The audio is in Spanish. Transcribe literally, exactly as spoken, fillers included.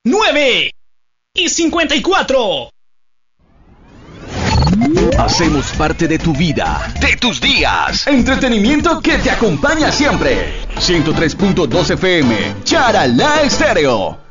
nueve y cincuenta y cuatro. Hacemos parte de tu vida, de tus días. Entretenimiento que te acompaña siempre. ciento tres punto dos F M, Charalá Estéreo.